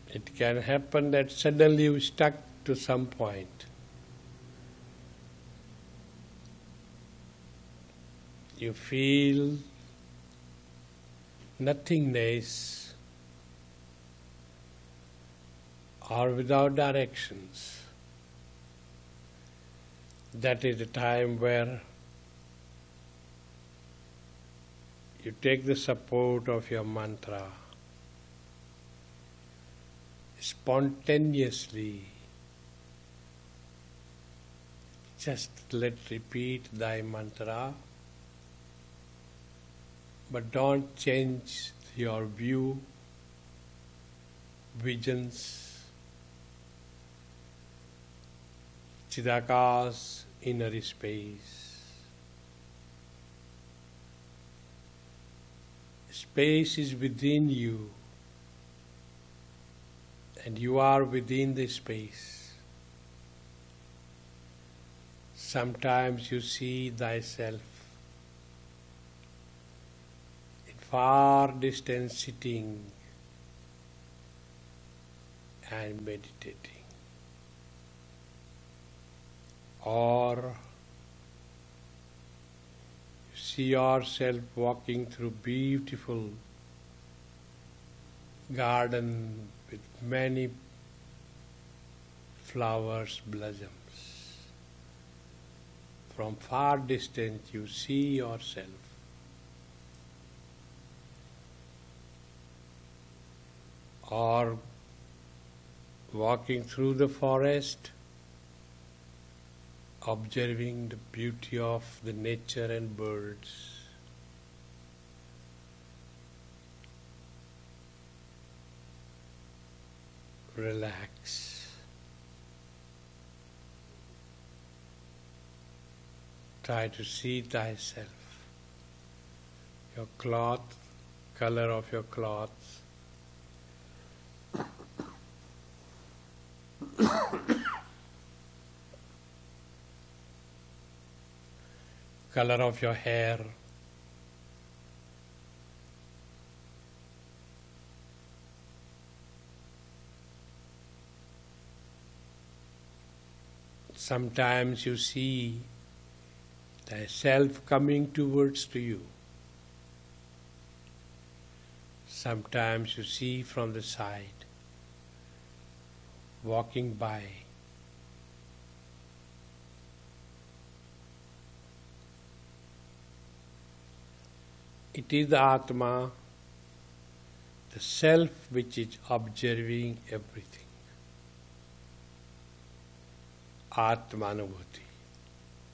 It can happen that suddenly you stuck to some point. You feel nothingness or without directions. That is the time where you take the support of your mantra. Spontaneously, just repeat thy mantra, but don't change your view, visions, Chidakas, inner space. Space is within you, and you are within the space. Sometimes you see thyself in far distance sitting and meditating. Or you see yourself walking through beautiful garden with many flowers, blossoms. From far distance you see yourself. Or walking through the forest, observing the beauty of the nature and birds. Relax. Try to see thyself, your cloth, color of your clothes, color of your hair, sometimes you see thyself coming towards to you. Sometimes you see from the side, walking by. It is the Atma, the self which is observing everything. Atmanubhuti.